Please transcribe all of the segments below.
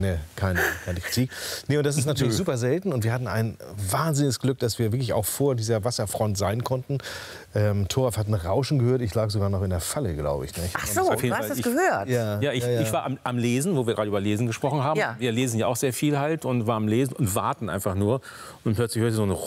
Nee, keine Kritik. Nee, und das ist natürlich super selten. Und wir hatten ein wahnsinniges Glück, dass wir wirklich auch vor dieser Wasserfront sein konnten. Thoralf hat ein Rauschen gehört. Ich lag sogar noch in der Falle, glaube ich. Nicht? Ach so, du hast es gehört? Ich war am Lesen, wo wir gerade über Lesen gesprochen haben. Ja. Wir lesen ja auch sehr viel halt und war am Lesen und warten einfach nur. Und plötzlich hörte ich so eine...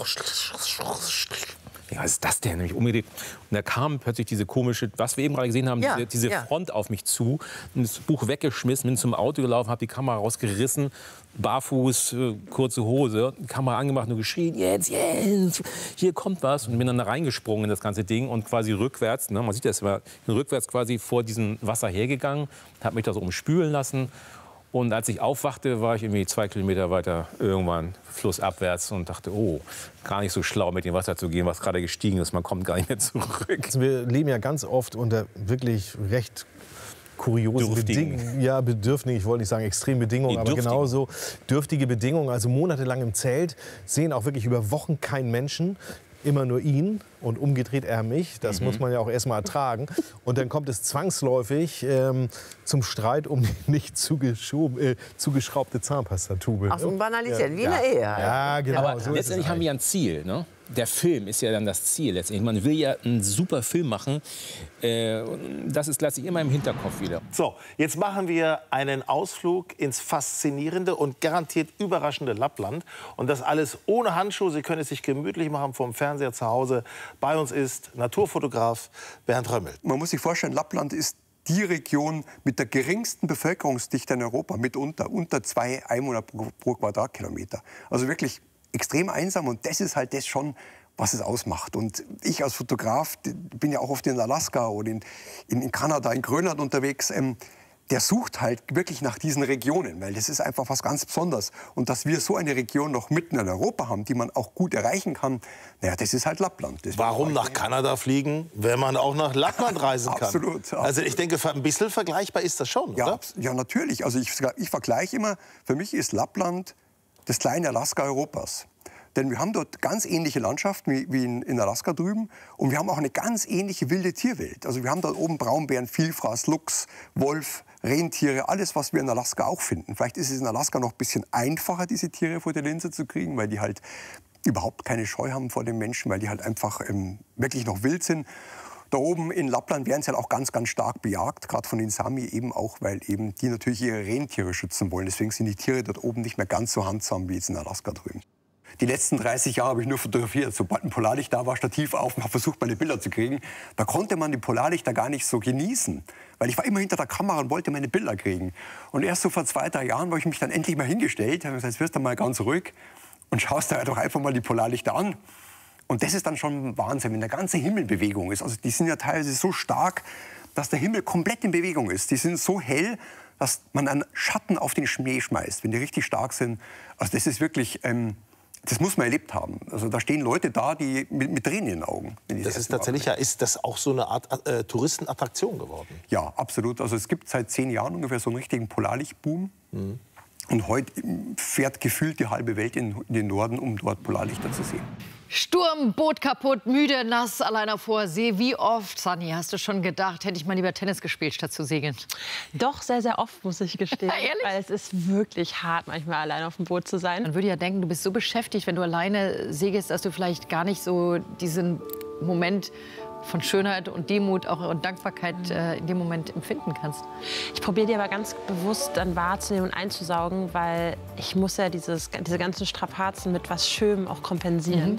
Ja, was ist das denn? Nämlich umgedreht. Und da kam plötzlich diese komische, was wir eben gerade gesehen haben, diese Front auf mich zu. Und das Buch weggeschmissen, bin zum Auto gelaufen, habe die Kamera rausgerissen, barfuß, kurze Hose, Kamera angemacht, nur geschrien, jetzt, hier kommt was. Und bin dann da reingesprungen in das ganze Ding und quasi rückwärts, ne, man sieht das immer, rückwärts quasi vor diesem Wasser hergegangen, habe mich da so umspülen lassen. Und als ich aufwachte, war ich irgendwie 2 Kilometer weiter irgendwann flussabwärts und dachte, oh, gar nicht so schlau, mit dem Wasser zu gehen, was gerade gestiegen ist. Man kommt gar nicht mehr zurück. Wir leben ja ganz oft unter wirklich recht kuriosen Bedingungen. Ja, bedürftig, ich wollte nicht sagen extreme Bedingungen, aber genauso dürftige Bedingungen. Also monatelang im Zelt, sehen auch wirklich über Wochen keinen Menschen. Immer nur ihn und umgedreht er mich. Das muss man ja auch erst mal ertragen. Und dann kommt es zwangsläufig zum Streit um die nicht zugeschraubte Zahnpastatube. Ach, so banalisiert, wie in der Ehe. Ja, genau. Aber so letztendlich haben wir ein Ziel, ne? Der Film ist ja dann das Ziel letztendlich. Man will ja einen super Film machen. Das ist letztlich immer im Hinterkopf wieder. So, jetzt machen wir einen Ausflug ins faszinierende und garantiert überraschende Lappland. Und das alles ohne Handschuhe. Sie können es sich gemütlich machen vom Fernseher zu Hause. Bei uns ist Naturfotograf Bernd Römmel. Man muss sich vorstellen, Lappland ist die Region mit der geringsten Bevölkerungsdichte in Europa. Mitunter unter 2 Einwohner pro Quadratkilometer. Also wirklich extrem einsam, und das ist halt das schon, was es ausmacht. Und ich als Fotograf bin ja auch oft in Alaska oder in Kanada, in Grönland unterwegs. Der sucht halt wirklich nach diesen Regionen, weil das ist einfach was ganz Besonderes. Und dass wir so eine Region noch mitten in Europa haben, die man auch gut erreichen kann, naja, das ist halt Lappland. Warum nach Kanada fliegen, wenn man auch nach Lappland reisen kann? Absolut. Also ich denke, ein bisschen vergleichbar ist das schon, oder? Ja, natürlich. Also ich vergleiche immer, für mich ist Lappland das kleine Alaska Europas. Denn wir haben dort ganz ähnliche Landschaften wie in Alaska drüben. Und wir haben auch eine ganz ähnliche wilde Tierwelt. Also wir haben dort oben Braunbären, Vielfraß, Luchs, Wolf, Rentiere, alles, was wir in Alaska auch finden. Vielleicht ist es in Alaska noch ein bisschen einfacher, diese Tiere vor der Linse zu kriegen, weil die halt überhaupt keine Scheu haben vor den Menschen, weil die halt einfach wirklich noch wild sind. Da oben in Lappland werden sie halt auch ganz, ganz stark bejagt, gerade von den Sami eben auch, weil eben die natürlich ihre Rentiere schützen wollen. Deswegen sind die Tiere dort oben nicht mehr ganz so handsam wie jetzt in Alaska drüben. Die letzten 30 Jahre habe ich nur fotografiert. Sobald ein Polarlicht da war, Stativ auf und habe versucht, meine Bilder zu kriegen. Da konnte man die Polarlichter gar nicht so genießen, weil ich war immer hinter der Kamera und wollte meine Bilder kriegen. Und erst so vor 2, 3 Jahren, wo ich mich dann endlich mal hingestellt habe, gesagt, jetzt wirst du mal ganz ruhig und schaust dir doch einfach mal die Polarlichter an. Und das ist dann schon Wahnsinn, wenn der ganze Himmel in Bewegung ist. Also die sind ja teilweise so stark, dass der Himmel komplett in Bewegung ist. Die sind so hell, dass man einen Schatten auf den Schnee schmeißt, wenn die richtig stark sind. Also das ist wirklich, das muss man erlebt haben. Also da stehen Leute da, die mit Tränen in den Augen. Das ist tatsächlich, ist das auch so eine Art Touristenattraktion geworden? Ja, absolut. Also es gibt seit 10 Jahren ungefähr so einen richtigen Polarlichtboom. Und heute fährt gefühlt die halbe Welt in den Norden, um dort Polarlichter zu sehen. Sturm, Boot kaputt, müde, nass, allein auf hoher See. Wie oft, Sanni, hast du schon gedacht, hätte ich mal lieber Tennis gespielt, statt zu segeln? Doch, sehr, sehr oft, muss ich gestehen. Ehrlich? Weil es ist wirklich hart, manchmal allein auf dem Boot zu sein. Man würde ja denken, du bist so beschäftigt, wenn du alleine segelst, dass du vielleicht gar nicht so diesen Moment von Schönheit und Demut auch und Dankbarkeit in dem Moment empfinden kannst. Ich probiere die aber ganz bewusst dann wahrzunehmen und einzusaugen, weil ich muss ja diese ganzen Strapazen mit was Schönem auch kompensieren.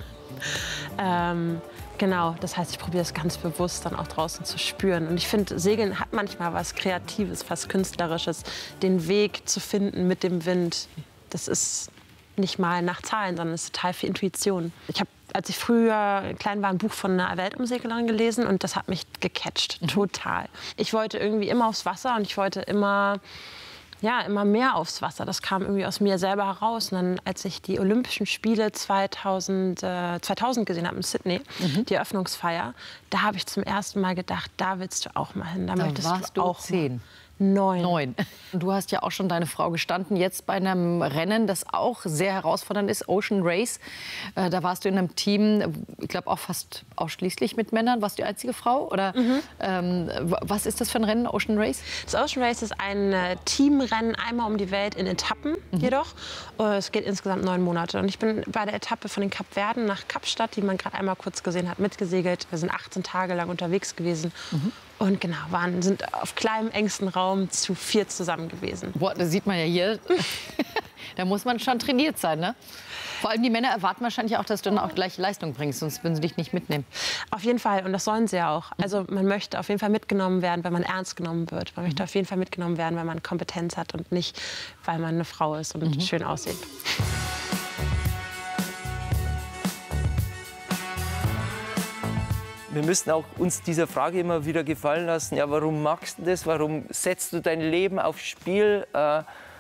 Genau, das heißt, ich probiere es ganz bewusst dann auch draußen zu spüren. Und ich finde, Segeln hat manchmal was Kreatives, fast Künstlerisches, den Weg zu finden mit dem Wind. Das ist nicht mal nach Zahlen, sondern es ist total viel Intuition. Ich habe, als ich früher klein war, ein Buch von einer Weltumseglerin gelesen und das hat mich gecatcht, total. Ich wollte irgendwie immer aufs Wasser und ich wollte immer mehr aufs Wasser. Das kam irgendwie aus mir selber heraus. Und dann, als ich die Olympischen Spiele 2000 gesehen habe in Sydney, die Eröffnungsfeier, da habe ich zum ersten Mal gedacht, da willst du auch mal hin. Da möchtest warst du du auch 10. 9. Du hast ja auch schon deine Frau gestanden, jetzt bei einem Rennen, das auch sehr herausfordernd ist, Ocean Race. Da warst du in einem Team, ich glaube auch fast ausschließlich mit Männern. Warst du die einzige Frau? Oder was ist das für ein Rennen, Ocean Race? Das Ocean Race ist ein Teamrennen, einmal um die Welt in Etappen jedoch. Es geht insgesamt 9 Monate. Und ich bin bei der Etappe von den Kapverden nach Kapstadt, die man gerade einmal kurz gesehen hat, mitgesegelt. Wir sind 18 Tage lang unterwegs gewesen. Und genau, sind auf kleinem, engsten Raum zu 4 zusammen gewesen. Boah, das sieht man ja hier. Da muss man schon trainiert sein, ne? Vor allem die Männer erwarten wahrscheinlich auch, dass du dann auch gleich Leistung bringst, sonst würden sie dich nicht mitnehmen. Auf jeden Fall, und das sollen sie ja auch. Also man möchte auf jeden Fall mitgenommen werden, wenn man ernst genommen wird. Man möchte auf jeden Fall mitgenommen werden, wenn man Kompetenz hat und nicht, weil man eine Frau ist und schön aussieht. Wir müssen auch uns dieser Frage immer wieder gefallen lassen, ja, warum machst du das, warum setzt du dein Leben aufs Spiel? Da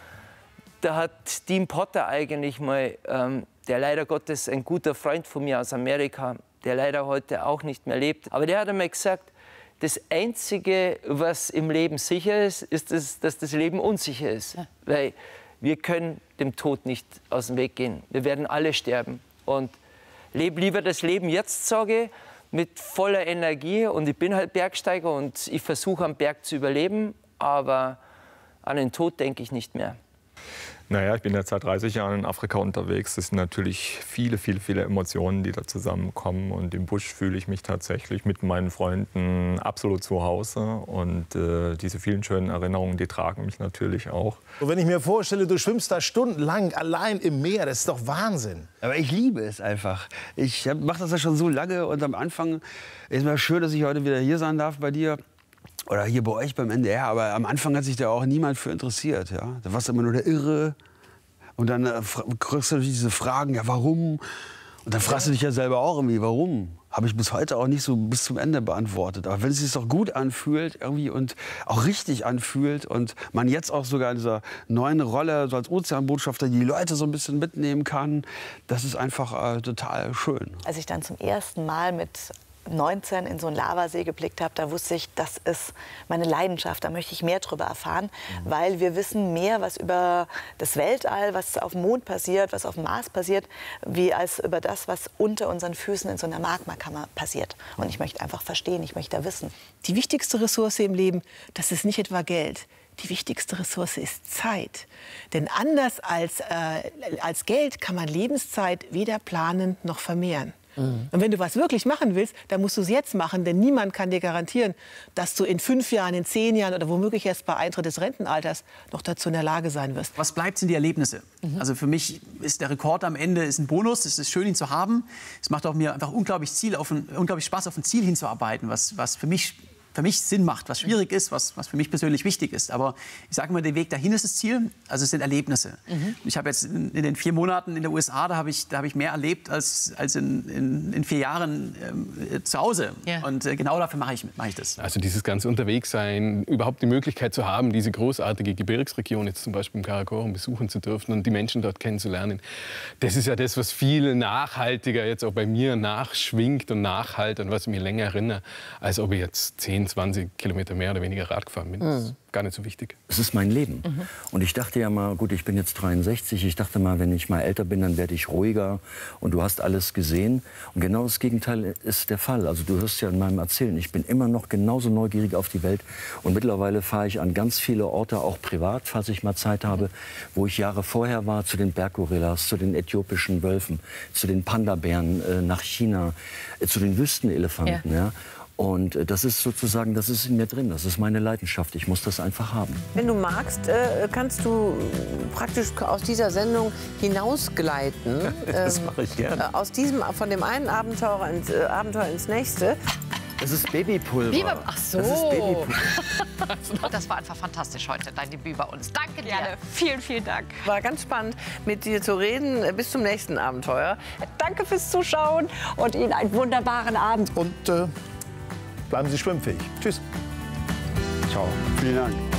hat Dean Potter eigentlich mal, der leider Gottes ein guter Freund von mir aus Amerika, der leider heute auch nicht mehr lebt, aber der hat einmal gesagt, das Einzige, was im Leben sicher ist, ist, dass das Leben unsicher ist. Ja. Weil wir können dem Tod nicht aus dem Weg gehen. Wir werden alle sterben. Und lebe lieber das Leben jetzt, sage ich, mit voller Energie, und ich bin halt Bergsteiger und ich versuche am Berg zu überleben, aber an den Tod denke ich nicht mehr. Naja, ich bin jetzt seit 30 Jahren in Afrika unterwegs. Es sind natürlich viele Emotionen, die da zusammenkommen. Und im Busch fühle ich mich tatsächlich mit meinen Freunden absolut zu Hause. Und diese vielen schönen Erinnerungen, die tragen mich natürlich auch. Und wenn ich mir vorstelle, du schwimmst da stundenlang allein im Meer, das ist doch Wahnsinn. Aber ich liebe es einfach. Ich mache das ja schon so lange. Und am Anfang ist mir schön, dass ich heute wieder hier sein darf bei dir. Oder hier bei euch beim NDR, aber am Anfang hat sich da auch niemand für interessiert. Ja? Da warst du immer nur der Irre. Und dann kriegst du diese Fragen, ja warum? Und dann fragst du dich ja selber auch irgendwie, warum? Habe ich bis heute auch nicht so bis zum Ende beantwortet. Aber wenn es sich doch gut anfühlt irgendwie und auch richtig anfühlt und man jetzt auch sogar in dieser neuen Rolle so als Ozeanbotschafter die Leute so ein bisschen mitnehmen kann, das ist einfach total schön. Als ich dann zum ersten Mal mit 19 in so einen Lavasee geblickt habe, da wusste ich, das ist meine Leidenschaft, da möchte ich mehr drüber erfahren, weil wir wissen mehr was über das Weltall, was auf dem Mond passiert, was auf dem Mars passiert, wie als über das, was unter unseren Füßen in so einer Magmakammer passiert. Und ich möchte einfach verstehen, ich möchte da wissen. Die wichtigste Ressource im Leben, das ist nicht etwa Geld. Die wichtigste Ressource ist Zeit. Denn anders als Geld kann man Lebenszeit weder planen noch vermehren. Und wenn du was wirklich machen willst, dann musst du es jetzt machen, denn niemand kann dir garantieren, dass du in 5 Jahren, in 10 Jahren oder womöglich erst bei Eintritt des Rentenalters noch dazu in der Lage sein wirst. Was bleibt, sind die Erlebnisse. Also für mich ist der Rekord am Ende ist ein Bonus. Es ist schön, ihn zu haben. Es macht auch mir einfach unglaublich Spaß, auf ein Ziel hinzuarbeiten, was für mich Sinn macht, was schwierig ist, was für mich persönlich wichtig ist. Aber ich sage mal, der Weg dahin ist das Ziel, also es sind Erlebnisse. Ich habe jetzt in den 4 Monaten in den USA, da habe ich mehr erlebt als in 4 Jahren zu Hause. Ja. Und genau dafür mache ich das. Also dieses ganze Unterwegssein, überhaupt die Möglichkeit zu haben, diese großartige Gebirgsregion jetzt zum Beispiel im Karakorum besuchen zu dürfen und die Menschen dort kennenzulernen, das ist ja das, was viel nachhaltiger jetzt auch bei mir nachschwingt und nachhalt und was ich mir länger erinnere, als ob ich jetzt 10, 20 Kilometer mehr oder weniger Rad gefahren bin. Das ist gar nicht so wichtig. Es ist mein Leben. Und ich dachte ja mal, gut, ich bin jetzt 63, ich dachte mal, wenn ich mal älter bin, dann werde ich ruhiger und du hast alles gesehen. Und genau das Gegenteil ist der Fall. Also du hörst ja in meinem Erzählen, ich bin immer noch genauso neugierig auf die Welt. Und mittlerweile fahre ich an ganz viele Orte, auch privat, falls ich mal Zeit habe, wo ich Jahre vorher war, zu den Berggorillas, zu den äthiopischen Wölfen, zu den Panda-Bären nach China, zu den Wüstenelefanten. Ja. Und das ist sozusagen, das ist in mir drin, das ist meine Leidenschaft, ich muss das einfach haben. Wenn du magst, kannst du praktisch aus dieser Sendung hinausgleiten. Das mache ich gerne. Von dem einen Abenteuer ins nächste. Das ist Babypulver. Ach so. Das ist Babypulver. Das war einfach fantastisch heute, dein Debüt bei uns. Danke dir. Gerne. Vielen, vielen Dank. War ganz spannend, mit dir zu reden. Bis zum nächsten Abenteuer. Danke fürs Zuschauen und Ihnen einen wunderbaren Abend. Und bleiben Sie schwimmfähig. Tschüss. Ciao. Vielen Dank.